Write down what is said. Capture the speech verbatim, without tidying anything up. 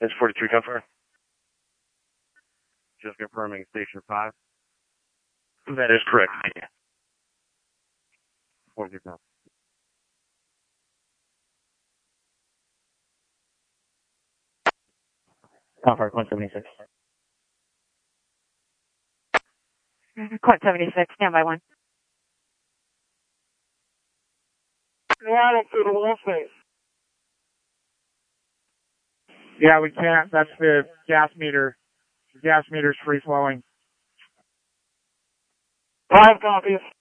It's forty-three, confirm. Just confirming station five. That is correct. Thank you. forty-three, confirm. Confirm, one seventy-six. Quint seventy-six, standby one. Yeah, I don't see the wall space. Yeah, we can't. That's the gas meter. The gas meter's free flowing. Five copies.